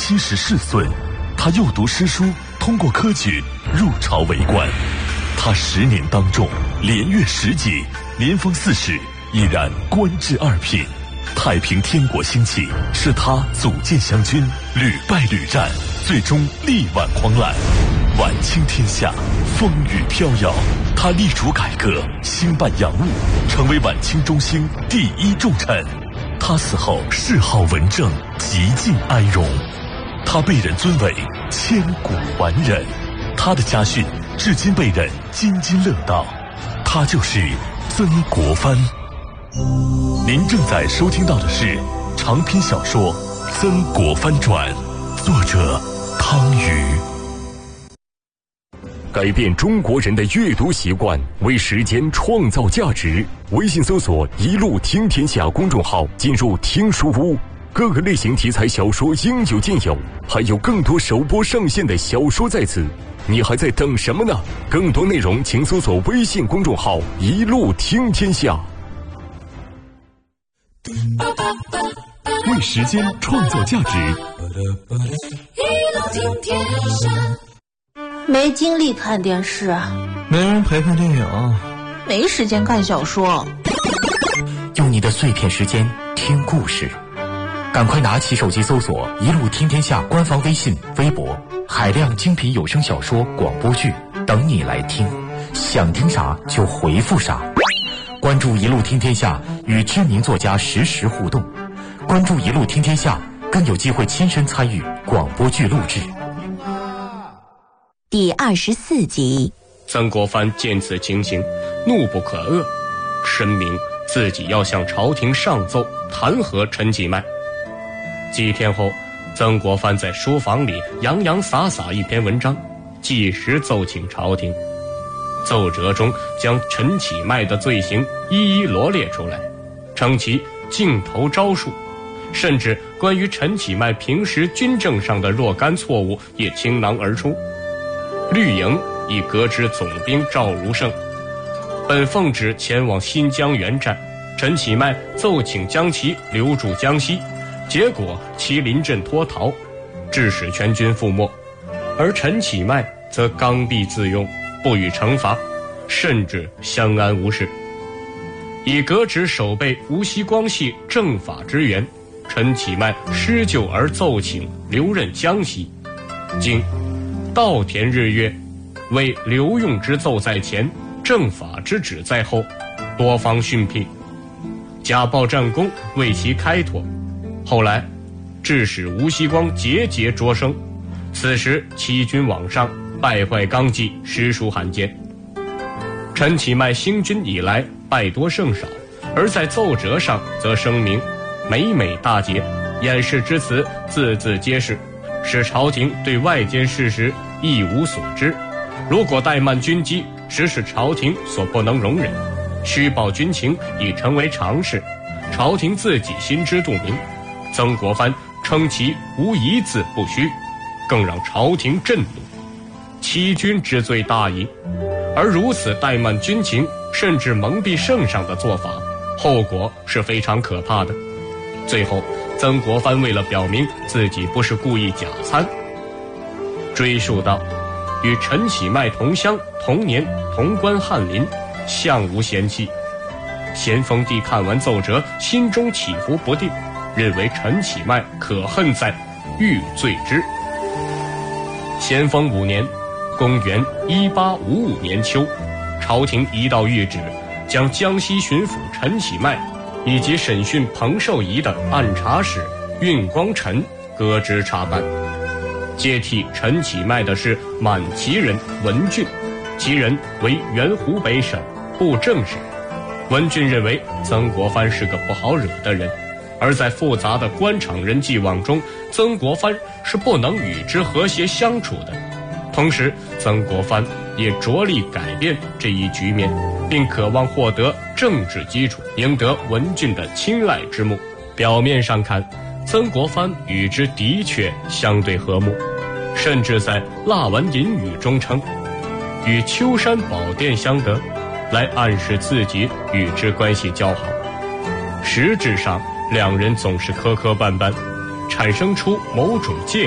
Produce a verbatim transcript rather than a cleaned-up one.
七十世孙，他又读诗书，通过科举入朝为官。他十年当中连阅十级，连封四使，已然官至二品。太平天国兴起，是他组建湘军，屡败屡战，最终力挽狂澜。晚清天下风雨飘摇，他力主改革，兴办洋务，成为晚清中兴第一重臣。他死后谥号文正，极尽哀荣。他被人尊为千古完人，他的家训至今被人津津乐道。他就是曾国藩。您正在收听到的是长篇小说《曾国藩传》，作者汤瑜。 改变中国人的阅读习惯，为时间创造价值。微信搜索一路听天下公众号，进入听书屋，各个类型题材小说应有尽有，还有更多首播上线的小说在此，你还在等什么呢？更多内容请搜索微信公众号一路听天下。 为时间创造价值， 一路听天下。 没精力看电视， 没人陪看电影， 没时间看小说。 用你的碎片时间听故事，赶快拿起手机搜索一路听天下官方微信微博，海量精品有声小说广播剧等你来听，想听啥就回复啥。关注一路听天下，与知名作家实时互动，关注一路听天下，更有机会亲身参与广播剧录制。 第二十四集， 曾国藩见此情形，怒不可遏，申明自己要向朝廷上奏弹劾陈其迈。几天后，曾国藩在书房里洋洋洒洒一篇文章，即时奏请朝廷。奏折中将陈其迈的罪行一一罗列出来，称其径投招数，甚至关于陈其迈平时军政上的若干错误也倾囊而出。绿营已革职总兵赵如胜，本奉旨前往新疆援战，陈其迈奏请将其留驻江西，结果其临阵脱逃，致使全军覆没，而陈其迈则刚愎自用，不予惩罚，甚至相安无事。以革职守备无锡光系政法之源，陈其迈施救而奏请留任江西。经稻田日月，为留用之奏在前，政法之旨在后，多方训辟，假报战功，为其开脱。后来致使无锡光节节擢升，此时欺君罔上，败坏纲纪，实属罕见。陈其迈兴军以来败多胜少，而在奏折上则声明每每大捷，掩饰之词字字皆是，使朝廷对外间事实一无所知。如果怠慢军机，实是朝廷所不能容忍，虚报军情已成为常事，朝廷自己心知肚明。曾国藩称其无一字不虚，更让朝廷震怒，欺君之罪大矣。而如此怠慢军情，甚至蒙蔽圣上的做法，后果是非常可怕的。最后曾国藩为了表明自己不是故意假参，追溯到与陈其迈同乡同年同官翰林，相无嫌弃。咸丰帝看完奏折，心中起伏不定，认为陈其迈可恨在欲罪之。咸丰五年，公元一八五五年秋，朝廷一道谕旨，将江西巡抚陈其迈以及审讯彭寿仪的按察使运光臣革职查办。接替陈其迈的是满旗人文俊，其人为原湖北省布政使。文俊认为曾国藩是个不好惹的人，而在复杂的官场人际网中，曾国藩是不能与之和谐相处的。同时曾国藩也着力改变这一局面，并渴望获得政治基础，赢得文俊的青睐之目。表面上看，曾国藩与之的确相对和睦，甚至在蜡丸隐语中称与秋山宝殿相得，来暗示自己与之关系交好。实质上两人总是磕磕绊绊，产生出某种戒